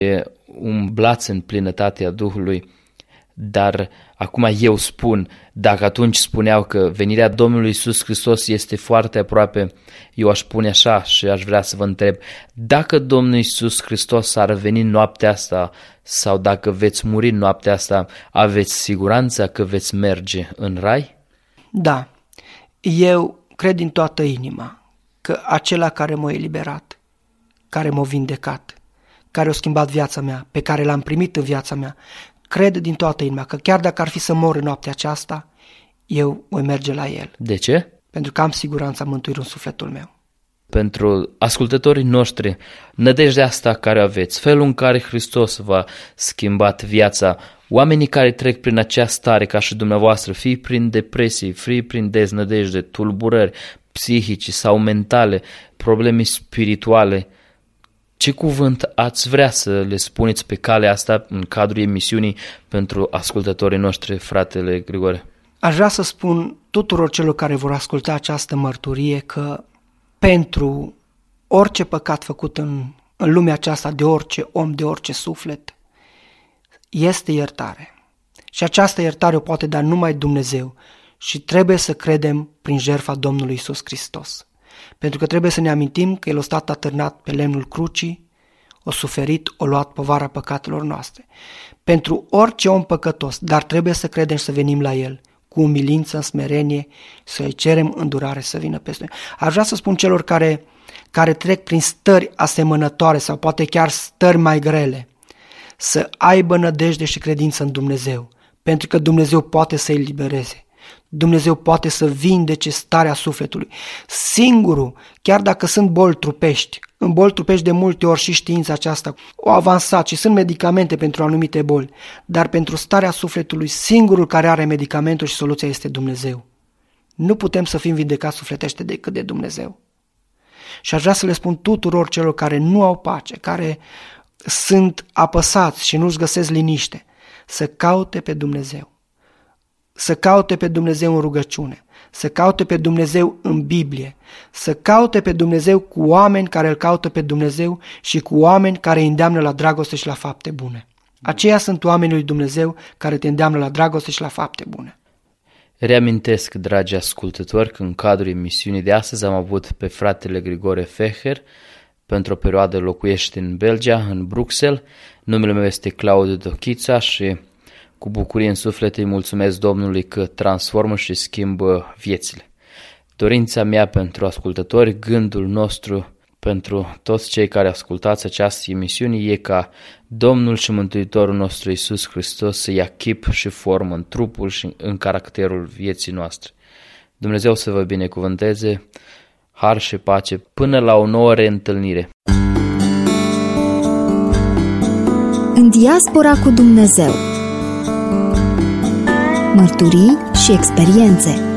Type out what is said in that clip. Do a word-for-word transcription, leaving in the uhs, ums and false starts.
E umblați în plinătatea Duhului, dar acum eu spun, dacă atunci spuneau că venirea Domnului Iisus Hristos este foarte aproape, eu aș spune așa și aș vrea să vă întreb, dacă Domnul Iisus Hristos ar veni noaptea asta sau dacă veți muri noaptea asta, aveți siguranța că veți merge în rai? Da, eu cred din toată inima că acela care m-a eliberat, care m-a vindecat, care a schimbat viața mea, pe care l-am primit în viața mea, cred din toată inima că chiar dacă ar fi să mor în noaptea aceasta, eu voi merge la El. De ce? Pentru că am siguranța mântuirii în sufletul meu. Pentru ascultătorii noștri, nădejdea asta care o aveți, felul în care Hristos v-a schimbat viața, oamenii care trec prin acea stare ca și dumneavoastră, fie prin depresii, fie prin deznădejde, tulburări psihice sau mentale, probleme spirituale, ce cuvânt ați vrea să le spuneți pe calea asta în cadrul emisiunii pentru ascultătorii noștri, fratele Grigore? Aș vrea să spun tuturor celor care vor asculta această mărturie că pentru orice păcat făcut în, în lumea aceasta de orice om, de orice suflet, este iertare. Și această iertare o poate da numai Dumnezeu și trebuie să credem prin jertfa Domnului Iisus Hristos. Pentru că trebuie să ne amintim că El a stat atârnat pe lemnul crucii, a suferit, a luat povara păcatelor noastre. Pentru orice om păcătos, dar trebuie să credem și să venim la El, cu umilință, în smerenie, să-i cerem îndurare să vină peste noi. Aș vrea să spun celor care, care trec prin stări asemănătoare sau poate chiar stări mai grele, să aibă nădejde și credință în Dumnezeu, pentru că Dumnezeu poate să-i elibereze. Dumnezeu poate să vindece starea sufletului. Singurul, chiar dacă sunt boli trupești, în boli trupești de multe ori și știința aceasta o avansat și sunt medicamente pentru anumite boli, dar pentru starea sufletului, singurul care are medicamentul și soluția este Dumnezeu. Nu putem să fim vindecați sufletește decât de Dumnezeu. Și aș vrea să le spun tuturor celor care nu au pace, care sunt apăsați și nu-și găsesc liniște, să caute pe Dumnezeu. Să caute pe Dumnezeu în rugăciune, să caute pe Dumnezeu în Biblie, să caute pe Dumnezeu cu oameni care îl caută pe Dumnezeu și cu oameni care îi îndeamnă la dragoste și la fapte bune. Aceia sunt oamenii lui Dumnezeu care te îndeamnă la dragoste și la fapte bune. Reamintesc, dragi ascultători, că în cadrul emisiunii de astăzi am avut pe fratele Grigore Feher. Pentru o perioadă locuiește în Belgia, în Bruxelles. Numele meu este Claudiu Dochița și cu bucurie în suflet îi mulțumesc Domnului că transformă și schimbă viețile. Dorința mea pentru ascultători, gândul nostru pentru toți cei care ascultați această emisiune e ca Domnul și Mântuitorul nostru Iisus Hristos să ia chip și formă în trupul și în caracterul vieții noastre. Dumnezeu să vă binecuvânteze, har și pace, până la o nouă reîntâlnire. În diaspora cu Dumnezeu. Mărturii și experiențe.